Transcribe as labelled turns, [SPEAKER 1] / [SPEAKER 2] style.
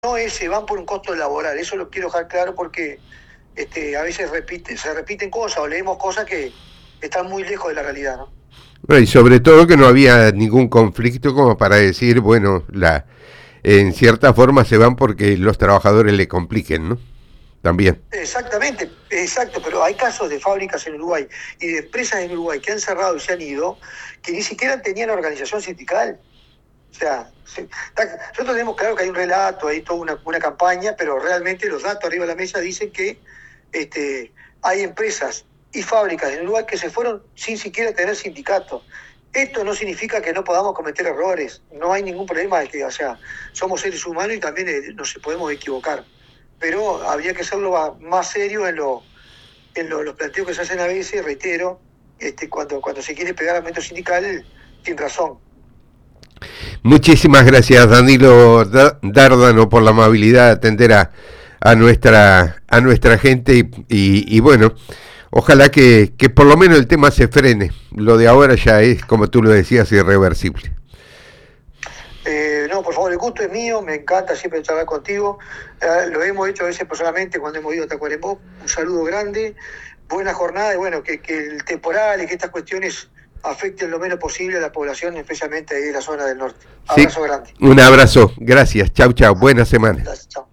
[SPEAKER 1] no se van por un costo laboral, eso lo quiero dejar claro porque a veces se repiten cosas o leemos cosas que están muy lejos de la realidad, ¿no?
[SPEAKER 2] Bueno, y sobre todo que no había ningún conflicto como para decir, bueno, en cierta forma se van porque los trabajadores le compliquen, ¿no? También.
[SPEAKER 1] Exactamente, exacto, pero hay casos de fábricas en Uruguay y de empresas en Uruguay que han cerrado y se han ido, que ni siquiera tenían organización sindical. O sea, nosotros tenemos claro que hay un relato, hay toda una campaña, pero realmente los datos arriba de la mesa dicen que hay empresas y fábricas en Uruguay que se fueron sin siquiera tener sindicato. Esto no significa que no podamos cometer errores, no hay ningún problema de que, o sea, somos seres humanos y también nos podemos equivocar, pero habría que hacerlo más serio los planteos que se hacen a veces, reitero, cuando se quiere pegar al aumento sindical sin razón.
[SPEAKER 2] Muchísimas gracias, Danilo Dárdano, por la amabilidad de atender a nuestra gente y bueno, ojalá que por lo menos el tema se frene. Lo de ahora ya es, como tú lo decías, irreversible.
[SPEAKER 1] No, por favor, el gusto es mío, me encanta siempre charlar contigo. Lo hemos hecho a veces personalmente cuando hemos ido a Tacuarembó. Un saludo grande, buena jornada y bueno, que el temporal y que estas cuestiones afecten lo menos posible a la población, especialmente ahí en la zona del norte.
[SPEAKER 2] Sí,
[SPEAKER 1] Abrazo grande.
[SPEAKER 2] un abrazo, gracias, chau, chau, buena semana.
[SPEAKER 1] Gracias, chao.